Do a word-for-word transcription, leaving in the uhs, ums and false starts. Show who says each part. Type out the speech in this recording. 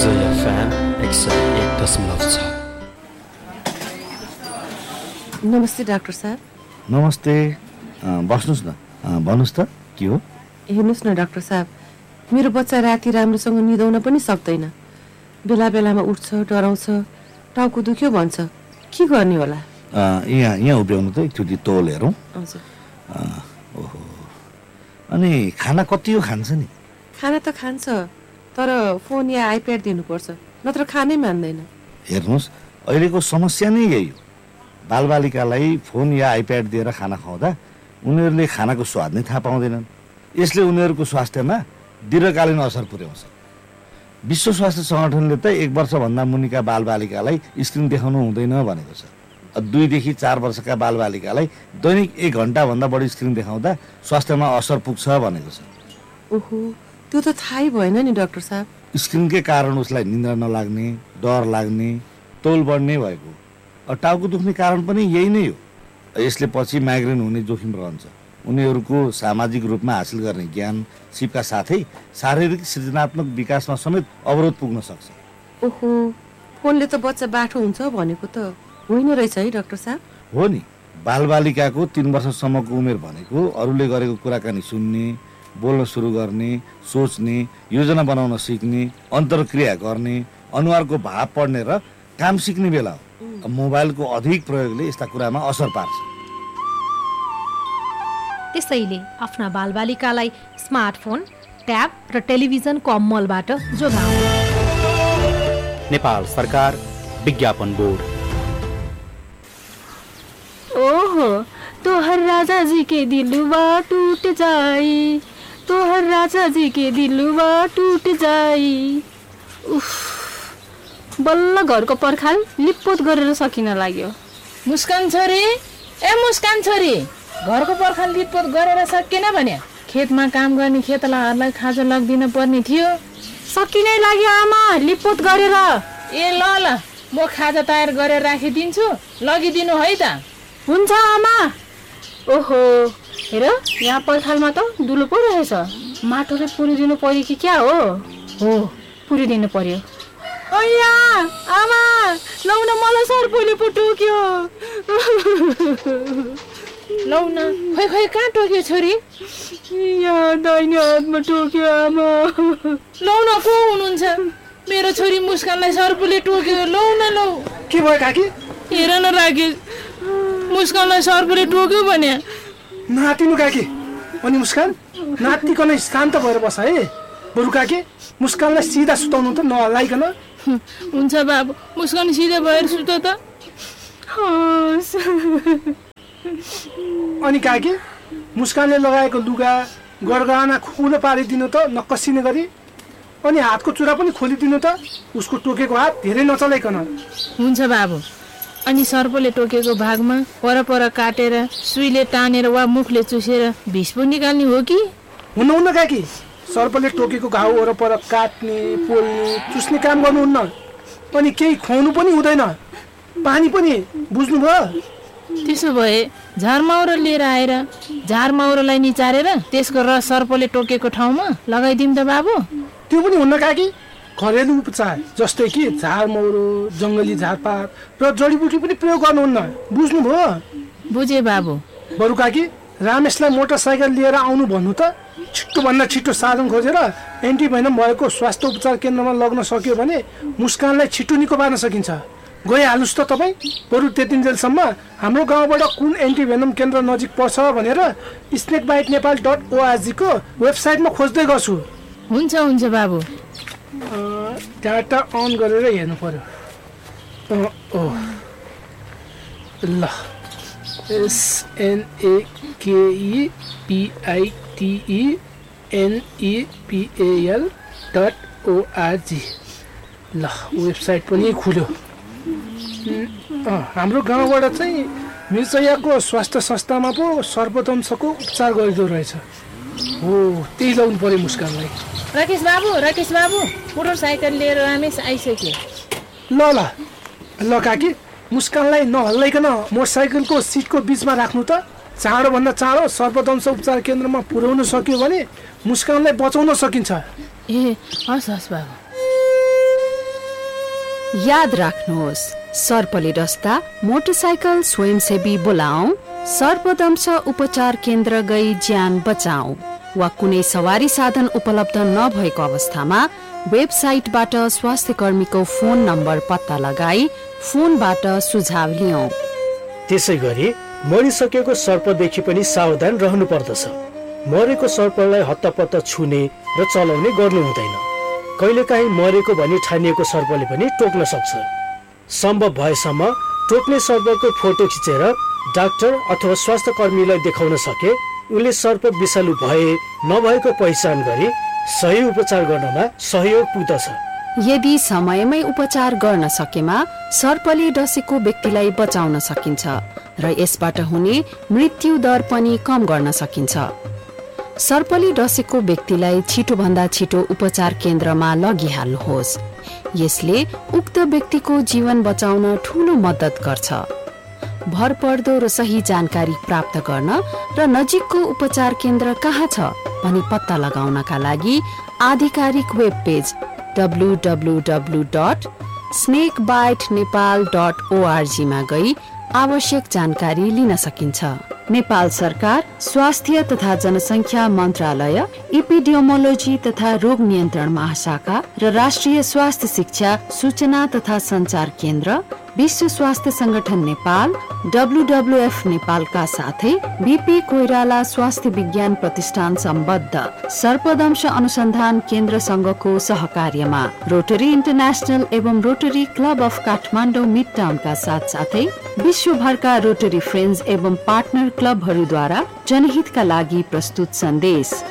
Speaker 1: उज्जै FM एक सय एक दशमलव छ।
Speaker 2: नमस्ते डाक्टर साहब।
Speaker 3: नमस्ते, बस्नुहोस् न। भन्नुहोस् त के हो?
Speaker 2: हेर्नुहोस् न डाक्टर साहब, मेरो बच्चा राति राम्रोसँग निदाउन पनि सक्दैन। बेला बेलामा उठ्छ, डराउँछ, टाउको दुख्यो भन्छ। के गर्ने होला?
Speaker 3: यहाँ यहाँ उभ्याउनु त एकचोटि तौल हेरौँ।
Speaker 2: हजुर।
Speaker 3: ओहो, अनि खाना कति हो खान्छ नि?
Speaker 2: खाना त खान्छ, तर फोन या आइप्याड दिनुपर्छ, नत्र खानै मान्दैन।
Speaker 3: हेर्नुहोस्, अहिलेको समस्या नै यही हो। बालबालिकालाई फोन या आइप्याड दिएर खाना खुवाउँदा उनीहरूले खानाको स्वाद नै थाहा पाउँदैनन्। यसले उनीहरूको स्वास्थ्यमा दीर्घकालीन असर पुर्याउँछ। विश्व स्वास्थ्य सङ्गठनले त एक वर्षभन्दा मुनिका बालबालिकालाई स्क्रिन देखाउनु हुँदैन भनेको छ। दुईदेखि चार वर्षका बालबालिकालाई दैनिक एक घन्टाभन्दा बढी स्क्रिन देखाउँदा स्वास्थ्यमा असर पुग्छ भनेको छ।
Speaker 2: ओहो, त्यो त थाहै भएन नि डाक्टर साहब।
Speaker 3: स्क्रिनकै कारण उसलाई निन्द्रा नलाग्ने, डर लाग्ने, तौल बढ्ने भएको। टाउको दुख्ने कारण पनि यही नै हो। यसले पछि माइग्रेन हुने जोखिम रहन्छ। उनीहरूको सामाजिक रूपमा हासिल गर्ने ज्ञान सिपका साथै शारीरिक सृजनात्मक विकासमा समेत अवरोध पुग्न सक्छ।
Speaker 2: ओहो, फोनले त बच्चा बाठो हुन्छ भनेको त होइन रहेछ है डाक्टर साहब?
Speaker 3: हो नि, बालबालिकाको तीन वर्षसम्मको उमेर भनेको अरूले गरेको कुराकानी सुन्ने, बोल्न सुरु गर्ने, सोच्ने, योजना बनाउन सिक्ने, अन्तर्क्रिया गर्ने, अनुहारको भाव पढ्ने र काम सिक्ने बेला हो। मोबाइलको अधिक प्रयोगले यस्ता कुरामा असर पार्छ।
Speaker 4: त्यसैले आफ्ना बालबालिकालाई स्मार्टफोन, ट्याब र टेलिभिजनको अमलबाट जोगाउनु।
Speaker 1: नेपाल सरकार विज्ञापन बोर्ड।
Speaker 5: ओहो, तोहर राजा जी के दिलवा टूट जाई, तोहर राजा जी के दिलवा टूट जाई। उफ, बल्ल घरको पर्खाल लिपपोत गरेर सकिन लाग्यो।
Speaker 6: मुस्कान छोरी, ए मुस्कान छोरी, घरको पर्खाल लिपपोत गरेर सकिएन भने खेतमा काम गर्ने खेतलाहरूलाई खाजा लगिदिन पर्ने थियो।
Speaker 5: सकिनै लाग्यो आमा, लिपपोत गरेर।
Speaker 6: ए ल ल, म खाजा तयार गरेर राखिदिन्छु, लगिदिनु है त।
Speaker 5: हुन्छ आमा। ओहो, हेर यहाँ पर्खालमा त दुलो पो रहेछ। माटोले पुरिदिनु पर्यो कि क्या हो? हो, पुरिदिनु पर्यो। अಯ್या आमा, लौ न, मलाई सर्पले पो टोक्यो।
Speaker 6: लौ न, खोइ खोइ कहाँ टोक्यो छोरी?
Speaker 5: यहाँ दाहिने हातमा टोक्यो आमा।
Speaker 6: लौ न, को हुनुहुन्छ? मेरो छोरी मुस्कानलाई सर्पले टोक्यो। लौ न लौ।
Speaker 7: के भयो काकी?
Speaker 6: हेर न राकेश, मुस्कानलाई सर्पले टोक्यो भने।
Speaker 7: नातिनु काकी। अनि मुस्कान नातिकन शान्त भएर बस है। बरु काकी, मुस्कानलाई सिधा सुताउनु त नहल्लाइकन।
Speaker 6: हुन्छ बाबु, मुस्कान सिधा भएर सुत त।
Speaker 7: अनि काकी, मुस्कानले लगाएको लुगा गरगहना खुलो पारिदिनु त नकसिने गरी। अनि हातको चुरा पनि खोलिदिनु त, उसको टोकेको हात धेरै नचलाइकन।
Speaker 6: हुन्छ बाबु। अनि सर्पले टोकेको भागमा परपर काटेर सुईले तानेर वा मुखले चुसेर विष पो निकाल्ने हो कि?
Speaker 7: हुन्न हुन्न काकी, सर्पले टोकेको घाउ वरपर काट्ने, पोल्ने, चुस्ने काम गर्नुहुन्न। अनि केही खुवाउनु पनि हुँदैन, पानी पनि। बुझ्नुभयो?
Speaker 6: त्यसो भए झारमाउरो लिएर आएर झारमाउरोलाई निचारेर त्यसको रस सर्पले टोकेको ठाउँमा लगाइदिउँ त बाबु?
Speaker 7: त्यो पनि हुन्न काकी, घरेलु उपचार जस्तै कि झारमौरो, जङ्गली झारपात र जडीबुटी पनि प्रयोग गर्नुहुन्न। बुझ्नुभयो?
Speaker 6: बुझे बाबु।
Speaker 7: बरु काकी, रामेशलाई मोटरसाइकल लिएर आउनु भन्नु त। छिट्टोभन्दा छिट्टो साधन खोजेर एन्टिभेनम भएको स्वास्थ्य उपचार केन्द्रमा लग्न सक्यो भने मुस्कानलाई छिट्टो निको पार्न सकिन्छ। गइहाल्नुहोस् त तपाईँ। बरु त्यतिन्जेलसम्म हाम्रो गाउँबाट कुन एन्टिभेनम केन्द्र नजिक पर्छ भनेर स्नेक बाइट नेपाल डट ओआरजीको वेबसाइटमा खोज्दै गर्छु।
Speaker 6: हुन्छ हुन्छ बाबु।
Speaker 7: डाटा अन गरेर हेर्नु पर्यो। ल, एसएनएकेइपिआइटिई एनइपिएल डट ओआरजी। ल, वेबसाइट पनि खुल्यो। हाम्रो गाउँबाट चाहिँ मिर्चयाको स्वास्थ्य संस्थामा पो सर्पदंशको उपचार गरिदो रहेछ। हो, त्यही ल्याउनु पर्यो मुस्कानलाई।
Speaker 6: राकेश बाबु, राकेश बाबु, मोटरसाइकल लिएर रमेश आइसक्यो।
Speaker 7: ल ल ल काकी, मुस्कानलाई नहल्लाइकन मोटरसाइकलको सिटको बिचमा राख्नु त। चाँडोभन्दा चाँडो सर्पदंश उपचार केन्द्रमा पुर्याउन सक्यो भने मुस्कानलाई बचाउन सकिन्छ।
Speaker 6: ए हस् हस् बाबु।
Speaker 8: याद राख्नुहोस्, सर्पले डस्दा मोटरसाइकल स्वयंसेवी बोलाऊ, सर्पदंश उपचार केन्द्र गई ज्यान बचाऊ वा कुनै सवारी साधन उपलब्ध नभएको अवस्थामा वेबसाइटबाट स्वास्थ्य कर्मीको फोन नम्बर पत्ता लगाई फोनबाट सुझाव लियौं।
Speaker 9: त्यसै गरी मरिसकेको सर्पदेखि पनि सावधान रहनु पर्दछ। मरेको सर्पलाई हत्तपत्त छुने र चलाउने गर्नु हुँदैन। कहिलेकाहीँ मरेको भनी ठानिएको सर्पले पनि टोक्न सक्छ। सम्भव भएसम्म टोक्ने सर्पको फोटो खिचेर डाक्टर अथवा स्वास्थ्य कर्मीलाई देखाउन सके उनले सर्प विषालु भए नभएको पहिचान गरी सही उपचार गर्नमा सहयोग पुग्दछ।
Speaker 8: यदि समयमै उपचार गर्न सकेमा सर्पले डसेको व्यक्तिलाई बचाउन सकिन्छ र यसबाट हुने मृत्यु दर पनि कम गर्न सकिन्छ। सर्पले डसेको व्यक्तिलाई छिटोभन्दा छिटो उपचार केन्द्रमा लगिहाल्नुहोस्। यसले उक्त व्यक्तिको जीवन बचाउन ठूलो मद्दत गर्छ। भरपर्दो र सही जानकारी प्राप्त गर्न र नजिकको उपचार केन्द्र कहाँ छ भनी पत्ता लगाउनका लागि आधिकारिक web page W W W dot snake bite Nepal dot ORG मा गई आवश्यक जानकारी लिन सकिन्छ। नेपाल सरकार स्वास्थ्य तथा जनसङ्ख्या मन्त्रालय, इपिडियोमोलोजी तथा रोग नियन्त्रण महाशाखा र राष्ट्रिय स्वास्थ्य शिक्षा सूचना तथा सञ्चार केन्द्र, विश्व स्वास्थ्य संगठन नेपाल, डब्लुडब्लुएफ नेपालका साथै बीपी कोइराला स्वास्थ्य विज्ञान प्रतिष्ठान सम्बद्ध सर्पदंश अनुसन्धान केन्द्र संघको सहकार्यमा रोटरी इन्टरनेशनल एवं rotary club of Kathmandu mid टाउनका साथ साथै विश्वभरका रोटरी फ्रेन्ड्स एवं पार्टनर क्लबहरूद्वारा जनहितका लागि प्रस्तुत सन्देश।